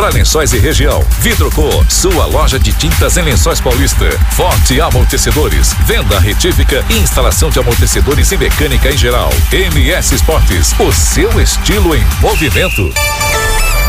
para Lençóis e região. Vitrocor, sua loja de tintas em Lençóis Paulista. Forte Amortecedores, venda retífica e instalação de amortecedores e mecânica em geral. MS Esportes, o seu estilo em movimento.